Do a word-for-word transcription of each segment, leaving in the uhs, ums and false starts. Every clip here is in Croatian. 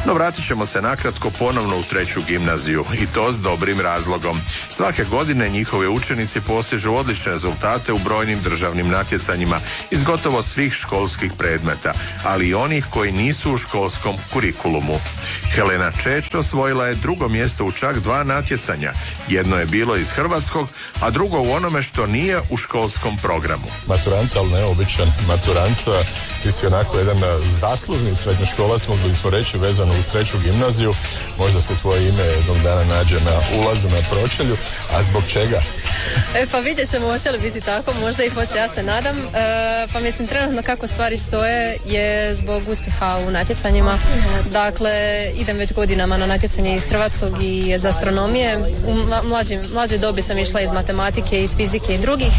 No vratit ćemo se nakratko ponovno u treću gimnaziju i to s dobrim razlogom. Svake godine njihovi učenici postižu odlične rezultate u brojnim državnim natjecanjima iz gotovo svih školskih predmeta, ali i onih koji nisu u školskom kurikulumu. Helena Čeć osvojila je drugo mjesto u čak dva natjecanja. Jedno je bilo iz hrvatskog, a drugo u onome što nije u školskom programu. Maturant, ali neobičan maturant, ti si onako jedan zaslužni srednjoškolac, mogli smo reći, vezano uz treću gimnaziju. Možda se tvoje ime jednog dana nađe na ulazu na pročelju, a zbog čega? E pa vidjet ćemo, hoće li biti tako, možda i hoće, ja se nadam. E, pa mislim, trenutno kako stvari stoje je zbog uspjeha u natjecanjima. Dakle, idem već godinama na natjecanje iz hrvatskog i iz astronomije. U mlađim, mlađoj dobi sam išla iz matematike, iz fizike i drugih,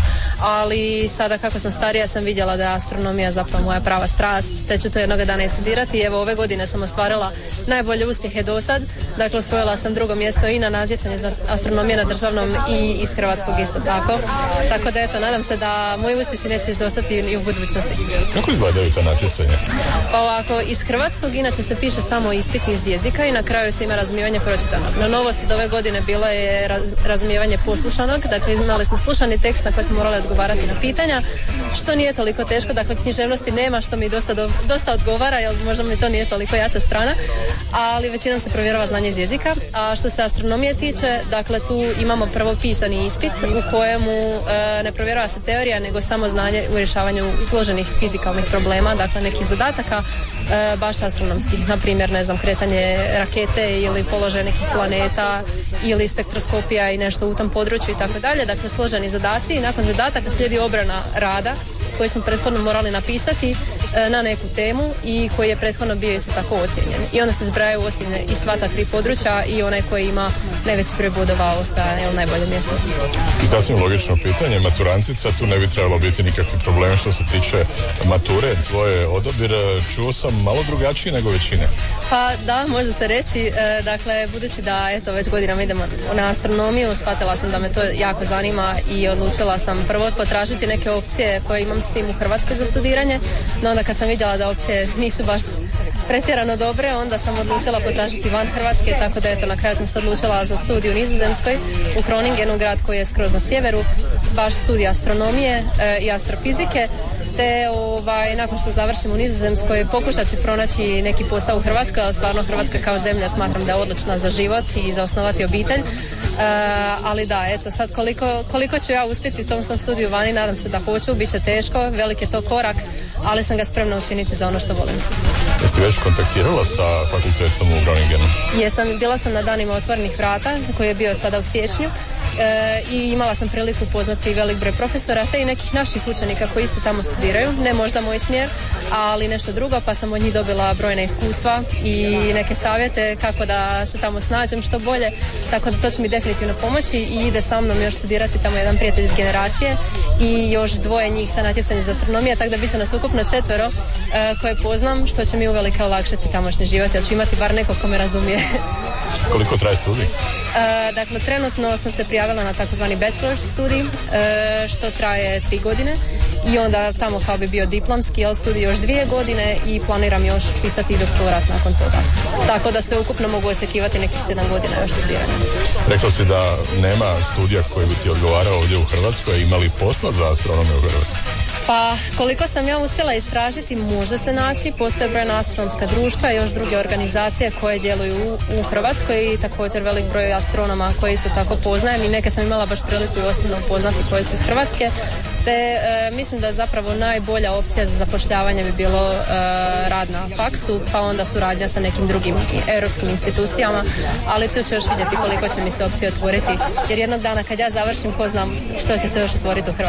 ali sada kako sam starija sam vidjela da je astronomija zapravo moja prava strast, te ću to jednoga dana i studirati. Evo, ove godine sam ostvarila najbolje uspjehe do sad. Dakle, osvojila sam drugo mjesto i na natjecanje za astronomije na državnom i iz hrvatskog isto tako. Tako da eto, nadam se da moji uspjesi neće izdostati i u budućnosti. Kako izgledaju ta natjecanja? Pa ovako, iz hrvatskog inače se piše samo ispit iz jezika i na kraju se ima razumijevanje pročitanog. No, novost od ove godine bila je razumijevanje poslušanog. Dakle, imali smo slušani tekst na koji smo morali odgovarati na pitanja, što nije toliko teško. Dakle, književnosti nema, što mi dosta, do, dosta odgovara, jer možda mi to nije toliko jača strana, ali većinom se provjerava znanje iz jezika. A što se astronomije tiče, dakle, tu imamo prvo pisani ispit u kojemu e, ne provjerava se teorija, nego samo znanje u rješavanju složenih fizikalnih problema, dakle nekih zadataka e, baš astronomskih, na primjer, ne znam, kretanje rakete ili položaj nekih planeta ili spektroskopija i nešto u tom području i tako dalje. Dakle, složeni zadaci i nakon zadataka slijedi obrana rada koji smo prethodno morali napisati e, na neku temu i koji je prethodno bio isto tako ocijenjen. I onda se zbrajaju ocjene i sva ta tri područja i onaj koji ima najveći broj bodova osvaja ili najbolje mjesto. Sasvim logično pitanje, maturantica, tu ne bi trebalo biti nikakvi problemi što se tiče mature. Tvoje odabir čuo sam malo drugačiji nego većine. Pa da, može se reći. E, dakle, budući da eto već godinama idemo na astronomiju, shvatila sam da me to jako zanima i odlučila sam prvo potražiti neke opcije koje imam s tim u Hrvatskoj za studiranje, no onda kad sam vidjela da opcije nisu baš pretjerano dobre, onda sam odlučila potražiti van Hrvatske, tako da eto na kraju sam se odlučila za studij u Nizozemskoj, u Groningenu, grad koji je skroz na sjeveru, baš studij astronomije e, i astrofizike, te ovaj, nakon što završim u Nizozemskoj pokušat ću pronaći neki posao u Hrvatskoj, ali stvarno Hrvatska kao zemlja smatram da je odlična za život i za osnovati obitelj. Uh, ali da, eto sad koliko, koliko ću ja uspjeti u tom svom studiju vani, nadam se da hoću, bit će teško, velik je to korak, ali sam ga spremna učiniti za ono što volim. Jesi već kontaktirala sa fakultetom u Groningenu? Jesam, bila sam na danima otvorenih vrata koji je bio sada u siječnju e, i imala sam priliku upoznati velik broj profesora te i nekih naših učenika koji isto tamo studiraju, ne možda moj smjer, ali nešto drugo, pa sam od njih dobila brojna iskustva i neke savjete kako da se tamo snađem što bolje, tako da to će mi definitivno pomoći i ide sa mnom još studirati tamo jedan prijatelj iz generacije i još dvoje njih sa natjecanje za astronomije, tako da bit će nas ukupno četvero e, koje poznam, što će mi uvelike olakšati tamošnji život, jer ću imati bar nekog ko me razumije. Koliko traje studij? E, dakle, trenutno sam se prijavila na takozvani bachelor studij, e, što traje tri godine i onda tamo kao bi bio diplomski, ali studij još dvije godine i planiram još pisati doktorat nakon toga. Tako da se ukupno mogu očekivati nekih sedam godina još studiranja. Rekla si da nema studija koji bi ti odgovarao ovdje u Hrvatskoj, ima li posla za astronomiju u Hrvatskoj? Pa koliko sam ja uspjela istražiti, može se naći, postoje brojna astronomska društva i još druge organizacije koje djeluju u, u Hrvatskoj i također velik broj astronoma koji se tako poznajem i neke sam imala baš priliku i osobno upoznati koje su iz Hrvatske. Te e, mislim da zapravo najbolja opcija za zapošljavanje bi bilo e, rad na faksu, pa onda suradnja sa nekim drugim europskim institucijama, ali tu ću još vidjeti koliko će mi se opcije otvoriti, jer jednog dana kad ja završim, ko znam što će se još otvoriti u Hrvatskoj.